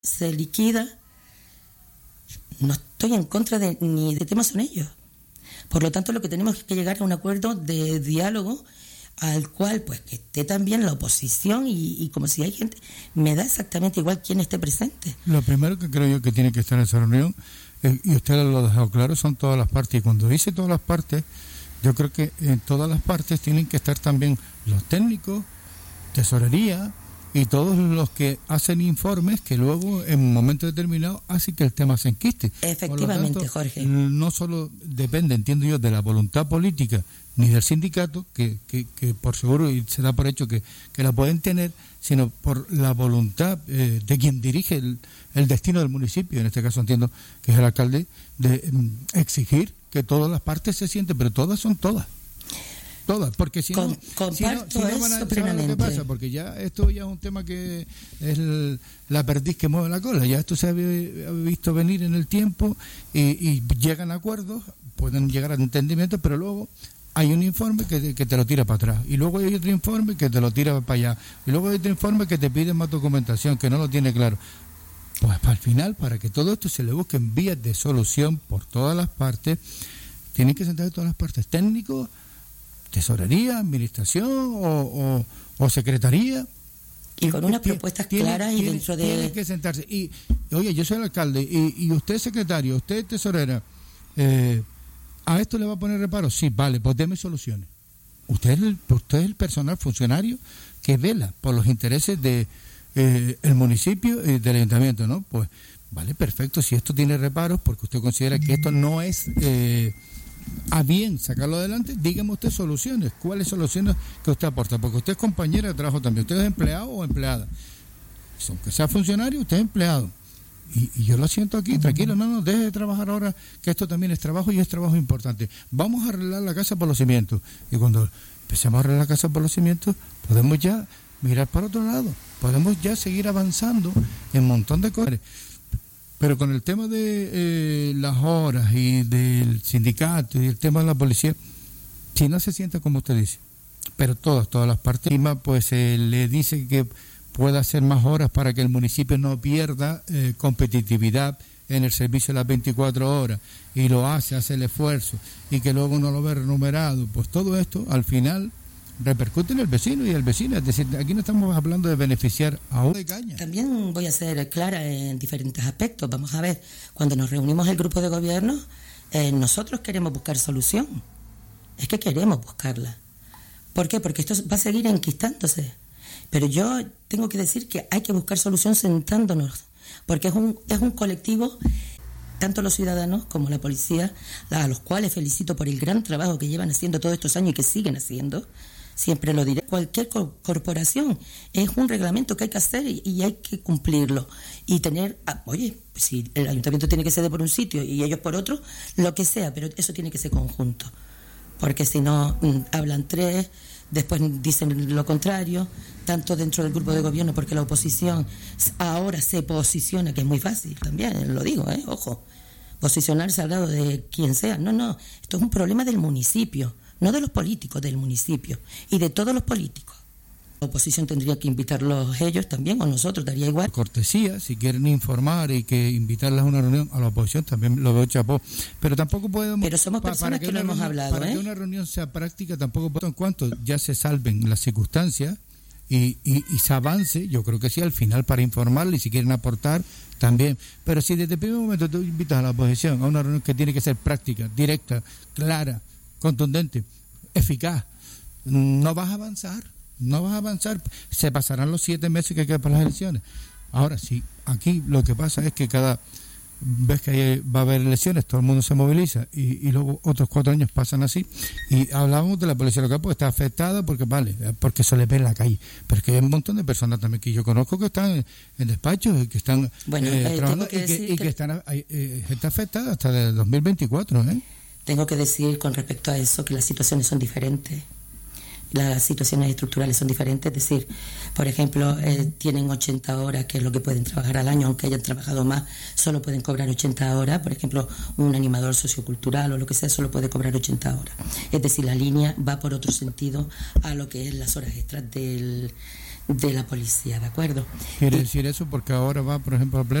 se liquida. No estoy en contra ni de temas son ellos. Por lo tanto, lo que tenemos es que llegar a un acuerdo de diálogo al cual, pues, que esté también la oposición y como si hay gente, me da exactamente igual quién esté presente. Lo primero que creo yo que tiene que estar en esa reunión, y usted lo ha dejado claro, son todas las partes. Y cuando dice todas las partes, yo creo que en todas las partes tienen que estar también los técnicos, tesorería y todos los que hacen informes que luego en un momento determinado hacen que el tema se enquiste. Efectivamente, tanto, Jorge. No solo depende, entiendo yo, de la voluntad política ni del sindicato, que por seguro y se da por hecho que la pueden tener, sino por la voluntad de quien dirige el destino del municipio, en este caso entiendo que es el alcalde, de exigir que todas las partes se sienten, pero todas son todas. Todas, porque si no van a plenamente. Lo que pasa, porque ya esto ya es un tema que es la perdiz que mueve la cola, ya esto se ha visto venir en el tiempo y llegan a acuerdos, pueden llegar a entendimientos, pero luego hay un informe que te lo tira para atrás, y luego hay otro informe que te lo tira para allá, y luego hay otro informe que te pide más documentación, que no lo tiene claro. Pues al final, para que todo esto se le busquen vías de solución por todas las partes, tienen que sentarse todas las partes, técnicos, tesorería, administración o secretaría. Y con unas propuestas claras y dentro de... Tienen que sentarse. Y oye, yo soy el alcalde y usted es secretario, usted es tesorera, ¿a esto le va a poner reparo? Sí, vale, pues deme soluciones. Usted es el personal funcionario que vela por los intereses de el municipio y del ayuntamiento, ¿no? Pues vale, perfecto, si esto tiene reparos porque usted considera que esto no es a bien sacarlo adelante, dígame usted soluciones. ¿Cuáles soluciones que usted aporta? Porque usted es compañera de trabajo también, usted es empleado o empleada, aunque sea funcionario, usted es empleado. Y yo lo siento aquí, tranquilo, no, deje de trabajar ahora, que esto también es trabajo y es trabajo importante. Vamos a arreglar la casa por los cimientos. Y cuando empecemos a arreglar la casa por los cimientos, podemos ya mirar para otro lado, podemos ya seguir avanzando en un montón de cosas. Pero con el tema de las horas y del sindicato y el tema de la policía, si no se sienta como usted dice, pero todas las partes, pues le dice que pueda hacer más horas para que el municipio no pierda competitividad en el servicio de las 24 horas, y lo hace el esfuerzo, y que luego no lo ve remunerado, pues todo esto al final repercute en el vecino y el vecino. Es decir, aquí no estamos hablando de beneficiar a uno de caña. También voy a ser clara en diferentes aspectos. Vamos a ver, cuando nos reunimos el grupo de gobierno, nosotros queremos buscar solución. Es que queremos buscarla. ¿Por qué? Porque esto va a seguir enquistándose. Pero yo tengo que decir que hay que buscar solución sentándonos, porque es un colectivo, tanto los ciudadanos como la policía, a los cuales felicito por el gran trabajo que llevan haciendo todos estos años y que siguen haciendo. Siempre lo diré, cualquier corporación es un reglamento que hay que hacer y hay que cumplirlo. Y tener, si el ayuntamiento tiene que ceder por un sitio y ellos por otro, lo que sea, pero eso tiene que ser conjunto. Porque si no, hablan tres, después dicen lo contrario, tanto dentro del grupo de gobierno, porque la oposición ahora se posiciona, que es muy fácil también, lo digo, ojo, posicionarse al lado de quien sea. No, esto es un problema del municipio, no de los políticos, del municipio y de todos los políticos. La oposición tendría que invitarlos ellos también, o nosotros, daría igual. Cortesía, si quieren informar y que invitarles a una reunión a la oposición, también lo veo chapó. Pero tampoco podemos... Pero somos personas que lo hemos hablado, Para que una reunión sea práctica, tampoco en cuanto ya se salven las circunstancias y se avance, yo creo que sí, al final, para informarle, y si quieren aportar, también. Pero si desde el primer momento tú invitas a la oposición a una reunión que tiene que ser práctica, directa, clara, contundente, eficaz, no vas a avanzar. Se pasarán los 7 meses que quedan para las elecciones. Ahora sí, aquí lo que pasa es que cada vez que va a haber elecciones, todo el mundo se moviliza y luego otros 4 años pasan así. Y hablábamos de la policía local, porque está afectada porque se le ve en la calle. Pero es que hay un montón de personas también que yo conozco que están en despachos y que están trabajando y que están gente afectada hasta el 2024. Tengo que decir con respecto a eso que las situaciones son diferentes. Las situaciones estructurales son diferentes, es decir, por ejemplo, tienen 80 horas, que es lo que pueden trabajar al año, aunque hayan trabajado más, solo pueden cobrar 80 horas. Por ejemplo, un animador sociocultural o lo que sea, solo puede cobrar 80 horas. Es decir, la línea va por otro sentido a lo que es las horas extras de la policía, ¿de acuerdo? Quiere decir eso porque ahora va, por ejemplo, a